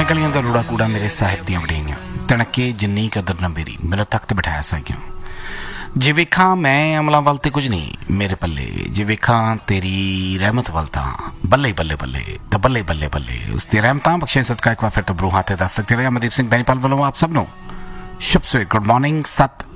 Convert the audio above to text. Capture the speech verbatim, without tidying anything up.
मैं गलियां दा रूड़ा कूड़ा मेरे साहिब दियां वड़ेइयां तणके जिन्नी कदर न मेरी मेरा तख्त बिठाया साइयां जे वेखां मैं अमलां वल ते कुछ नहीं मेरे पल्ले जे वेखां तेरी रहमत वल तां बल्ले बल्ले बल्ले ते बल्ले बल्ले बल्ले उसदी रहमतां बख्शे सदका एक बार फिर तो बरूहां ते दस सकते रहे अमरदीप सिंह बैनीपाल वालों आप सब नो शुभ सवेर गुड मॉर्निंग सत